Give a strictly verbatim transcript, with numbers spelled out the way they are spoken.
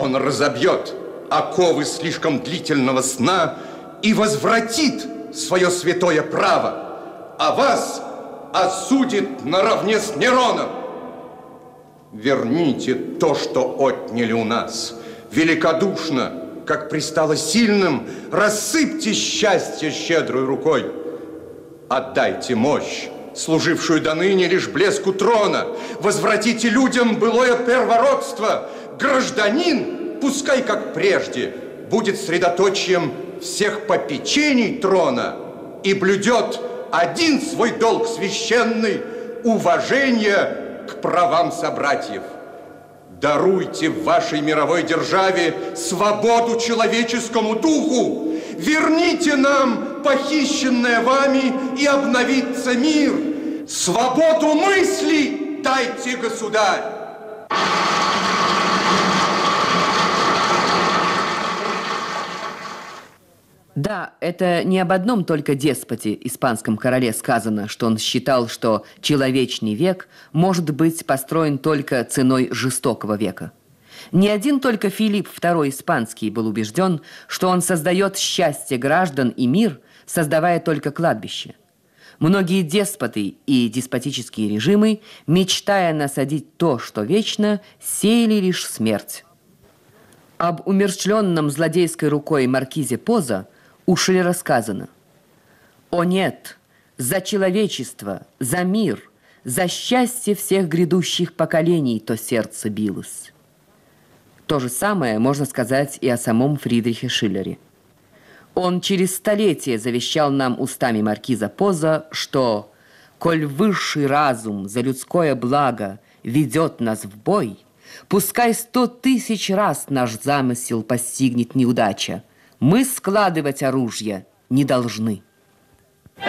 Он разобьет оковы слишком длительного сна и возвратит свое святое право, а вас осудит наравне с Нероном. Верните то, что отняли у нас. Великодушно, как пристало сильным, рассыпьте счастье щедрой рукой. Отдайте мощь, служившую до ныне лишь блеску трона. Возвратите людям былое первородство. Гражданин, пускай как прежде, будет средоточием всех попечений трона и блюдет один свой долг священный – уважение к правам собратьев. Даруйте в вашей мировой державе свободу человеческому духу. Верните нам похищенное вами, и обновится мир. Свободу мысли дайте, государь. Да, это не об одном только деспоте, испанском короле, сказано, что он считал, что человечный век может быть построен только ценой жестокого века. Не один только Филипп второй Испанский был убежден, что он создает счастье граждан и мир, создавая только кладбище. Многие деспоты и деспотические режимы, мечтая насадить то, что вечно, сеяли лишь смерть. Об умерщвленном злодейской рукой маркизе Поза у Шиллера сказано: «О нет, за человечество, за мир, за счастье всех грядущих поколений то сердце билось». То же самое можно сказать и о самом Фридрихе Шиллере. Он через столетия завещал нам устами маркиза Поза, что «коль высший разум за людское благо ведет нас в бой, пускай сто тысяч раз наш замысел постигнет неудача, мы складывать оружие не должны».